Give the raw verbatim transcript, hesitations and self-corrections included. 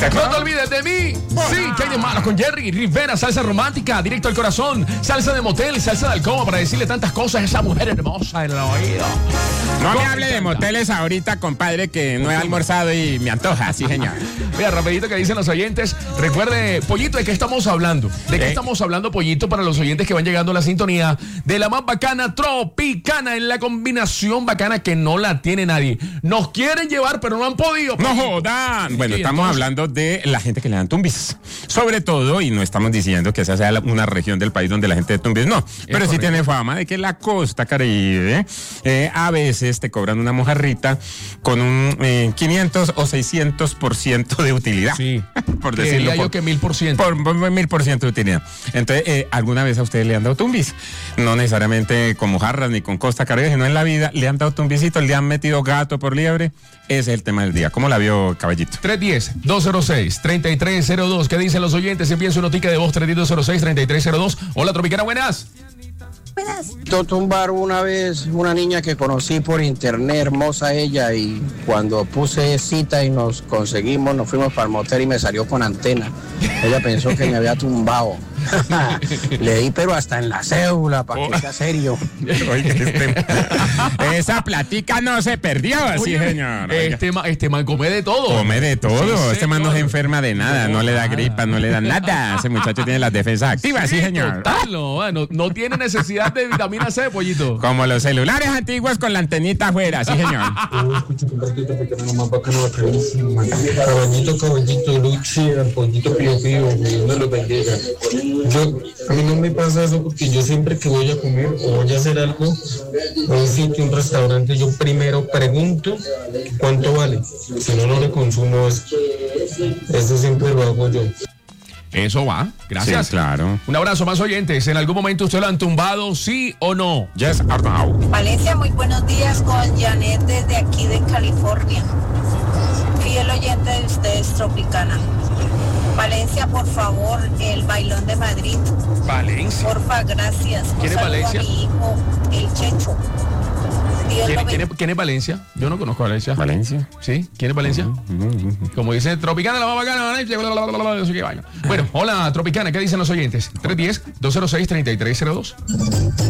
No te olvides de mí. Sí, ¿qué hay de malo con Jerry Rivera? Salsa romántica, directo al corazón. Salsa de motel, salsa de alcoba para decirle tantas cosas a esa mujer hermosa en el oído. No me hable de moteles ahorita, compadre, que no he almorzado y me antoja, sí, señor. Mira, rapidito que dicen los oyentes. Recuerde, Pollito, ¿de qué estamos hablando? ¿De qué ¿Eh? estamos hablando, Pollito, para los oyentes que van llegando a la sintonía de la más bacana Tropicana, en la combinación bacana que no la tiene nadie? Nos quieren llevar, pero no han podido. No jodan. Bueno, Sí, estamos entonces... hablando de la gente que le dan tumbis. Sobre todo, y no estamos diciendo que esa sea una región del país donde la gente de tumbis, no. Pero sí correcto. tiene fama de que la costa caribe, eh, a veces te cobran una mojarrita con un eh, quinientos o seiscientos por ciento de utilidad. Sí. Por Creería decirlo. yo por, que mil por ciento. Por, por mil por ciento de utilidad. Entonces, eh, ¿alguna vez a ustedes le han dado tumbis? No necesariamente con mojarras ni con costa caribe, sino en la vida le han dado tumbisitos, le han metido gato por liebre. Ese es el tema del día. ¿Cómo la vio, caballito? tres uno cero, dos cero seis, tres tres cero dos. ¿Qué dicen los oyentes? Envíen su notica de voz tres uno cero, dos cero seis, tres tres cero dos. Hola, Tropicana, buenas. Yo tumbar una vez una niña que conocí por internet, hermosa ella, y cuando puse cita y nos conseguimos, nos fuimos para el motel y me salió con antena. Ella pensó que me había tumbado. Leí, pero hasta en la cédula, para que sea serio. Oye, este, esa platica no se perdió, sí, señor. Oiga. Este, ma- este man come de todo. Come de todo. Sí, este man no señor. se enferma de nada, no le da gripa, no le da nada. Ese muchacho tiene las defensas activas, sí, señor. Total, no, bueno, no tiene necesidad de vitamina C, Pollito. Como los celulares antiguos con la antenita afuera, sí, señor. Yo escucho que un Tropicana lo más bacano, bacanísima. Caballito, caballito, luche, al pollito pío pío, Dios me lo bendiga. Yo, a mí no me pasa eso porque yo siempre que voy a comer o voy a hacer algo, a un sitio, un restaurante, yo primero pregunto cuánto vale. Si no, no le consumo eso. Eso siempre lo hago yo. Eso va, gracias. Sí, claro. Un abrazo, más oyentes. ¿En algún momento usted lo han tumbado, sí o no? Yes or no. Valencia, muy buenos días con Janet desde aquí de California. Fiel oyente de ustedes, Tropicana. Valencia, por favor, el bailón de Madrid. Valencia. Porfa, gracias. Un ¿Quién es saludo Valencia? a mi hijo, el Checho. Dios ¿Quién, lo quién es, bendiga. quién es Valencia? Yo no conozco a Valencia. Valencia. ¿Sí? ¿Quién es Valencia? Como dice Tropicana, la más bacana, Valencia, bla, bla, bla, bla, no sé qué vaina. Bueno, hola, Tropicana, ¿qué dicen los oyentes? tres uno cero, dos cero seis, tres tres cero dos.